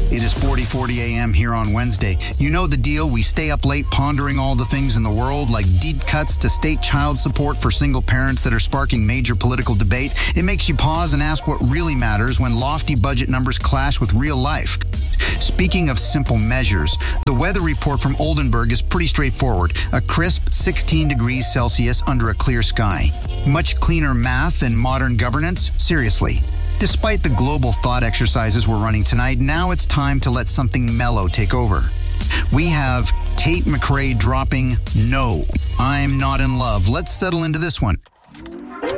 It is 40:40 a.m. here on Wednesday. You know the deal. We stay up late pondering all the things in the world, like deep cuts to state child support for single parents that are sparking major political debate. It makes you pause and ask what really matters when lofty budget numbers clash with real life. Speaking of simple measures, the weather report from Oldenburg is pretty straightforward. A crisp 16 degrees Celsius under a clear sky. Much cleaner math than modern governance? Seriously. Despite the global thought exercises we're running tonight, now it's time to let something mellow take over. We have Tate McRae dropping "No, I'm Not in Love." Let's settle into this one.